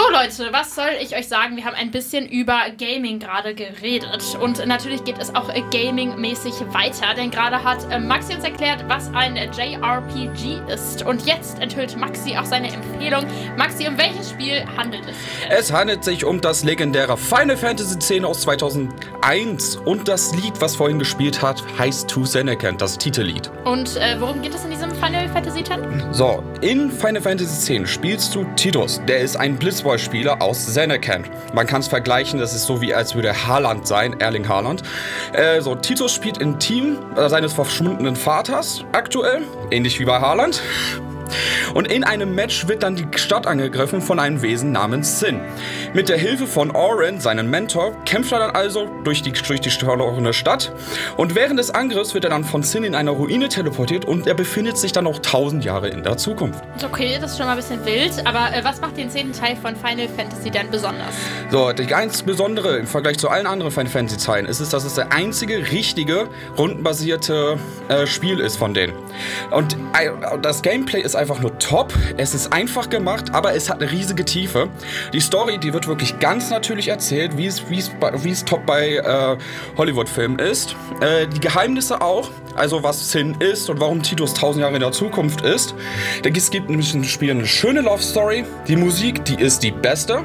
Leute, was soll ich euch sagen? Wir haben ein bisschen über Gaming gerade geredet. Und natürlich geht es auch gaming-mäßig weiter, denn gerade hat Maxi uns erklärt, was ein JRPG ist. Und jetzt enthüllt Maxi auch seine Empfehlung. Maxi, um welches Spiel handelt es sich? Es handelt sich um das legendäre Final Fantasy X aus 2001. Und das Lied, was vorhin gespielt hat, heißt To Zanarkand, das Titellied. Und worum geht es in diesem Final Fantasy X? So, in Final Fantasy X spielst du Tidus. Der ist ein Blitzball-Spieler aus Zanarkand. Man kann es vergleichen, das ist so wie als würde Haaland sein, Erling Haaland. Tidus spielt im Team seines verschwundenen Vaters aktuell, ähnlich wie bei Haaland. Und in einem Match wird dann die Stadt angegriffen von einem Wesen namens Sin. Mit der Hilfe von Auron, seinem Mentor, kämpft er dann also durch die verlorene Stadt. Und während des Angriffs wird er dann von Sin in eine Ruine teleportiert und er befindet sich dann noch 1000 Jahre in der Zukunft. Okay, das ist schon mal ein bisschen wild, aber was macht den 10. Teil von Final Fantasy denn besonders? So, das ganz Besondere im Vergleich zu allen anderen Final Fantasy Teilen ist es, dass es der einzige richtige, rundenbasierte Spiel ist von denen. Und das Gameplay ist einfach nur top. Es ist einfach gemacht, aber es hat eine riesige Tiefe. Die Story, die wird wirklich ganz natürlich erzählt, wie es top bei Hollywood-Filmen ist. Die Geheimnisse auch, also was Sin ist und warum Tidus 1000 Jahre in der Zukunft ist. Es gibt nämlich im Spiel eine schöne Love-Story. Die Musik, die ist die beste.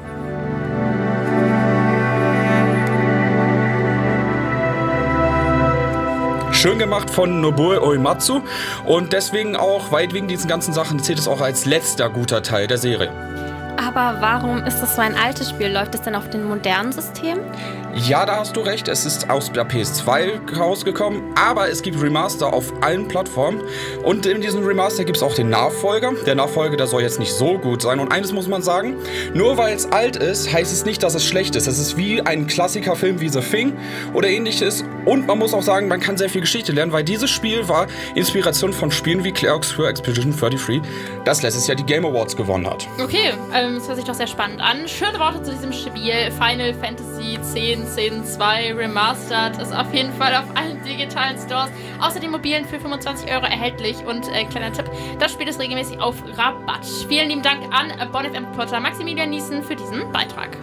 Schön gemacht von Nobuo Uematsu und deswegen auch, weit wegen diesen ganzen Sachen, zählt es auch als letzter guter Teil der Serie. Aber warum ist das so ein altes Spiel? Läuft es denn auf den modernen Systemen? Ja, da hast du recht. Es ist aus der PS2 rausgekommen, aber es gibt Remaster auf allen Plattformen. Und in diesem Remaster gibt es auch den Nachfolger. Der Nachfolger, der soll jetzt nicht so gut sein. Und eines muss man sagen, nur weil es alt ist, heißt es nicht, dass es schlecht ist. Es ist wie ein Klassikerfilm wie The Thing oder ähnliches. Und man muss auch sagen, man kann sehr viel Geschichte lernen, weil dieses Spiel war Inspiration von Spielen wie Clerks für Expedition 33, das letztes Jahr die Game Awards gewonnen hat. Okay, das hört sich doch sehr spannend an. Schöne Worte zu diesem Spiel. Final Fantasy X, 2 Remastered ist auf jeden Fall auf allen digitalen Stores, außer den mobilen für 25 € erhältlich. Und kleiner Tipp, das Spiel ist regelmäßig auf Rabatt. Vielen lieben Dank an Bonn FM-Reporter Maximilian Niesen für diesen Beitrag.